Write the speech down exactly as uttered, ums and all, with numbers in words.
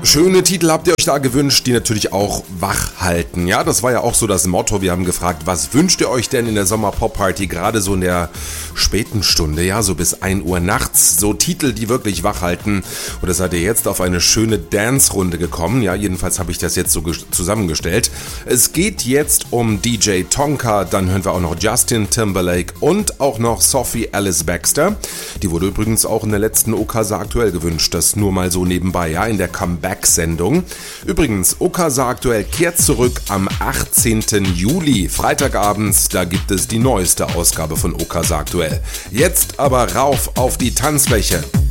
Schöne Titel habt ihr euch da gewünscht, die natürlich auch wach halten. Ja, das war ja auch so das Motto. Wir haben gefragt, was wünscht ihr euch denn in der Sommer-Pop-Party, gerade so in der späten Stunde, ja, so bis ein Uhr nachts. So Titel, die wirklich wach halten. Und da seid ihr jetzt auf eine schöne Dance-Runde gekommen. Ja, jedenfalls habe ich das jetzt so zusammengestellt. Es geht jetzt um D J Tonka, dann hören wir auch noch Justin Timberlake und auch noch Sophie Alice Baxter. Die wurde übrigens auch in der letzten Okasa aktuell gewünscht. Das nur mal so nebenbei, ja, in der Comeback-Sendung. Übrigens, Okasa aktuell kehrt zurück am achtzehnten Juli, Freitagabends, da gibt es die neueste Ausgabe von Okasa aktuell. Jetzt aber rauf auf die Tanzfläche.